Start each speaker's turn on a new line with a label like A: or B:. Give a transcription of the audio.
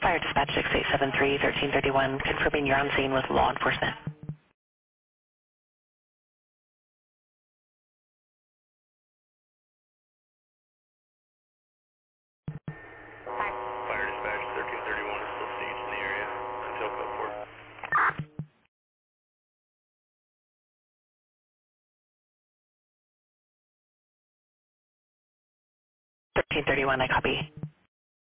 A: Fire Dispatch 6873-1331, confirming you're on scene with law enforcement.
B: Fire Dispatch 1331 is still staged in the area until code 4.
A: 1331, I copy.